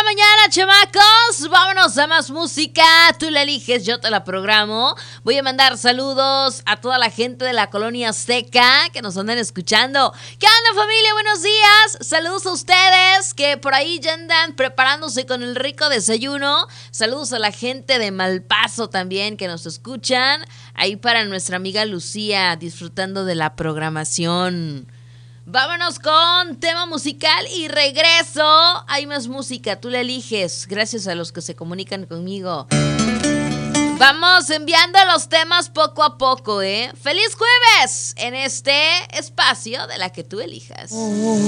mañana, chamacos. Vámonos a más música. Tú la eliges, yo te la programo. Voy a mandar saludos a toda la gente de la colonia Azteca que nos andan escuchando. ¿Qué onda, familia? Buenos días. Saludos a ustedes que por ahí ya andan preparándose con el rico desayuno. Saludos a la gente de Malpaso también que nos escuchan. Ahí para nuestra amiga Lucía disfrutando de la programación. Vámonos con tema musical y regreso. Hay más música, tú la eliges. Gracias a los que se comunican conmigo. Vamos enviando los temas poco a poco, ¿eh? ¡Feliz jueves! En este espacio de la que tú elijas.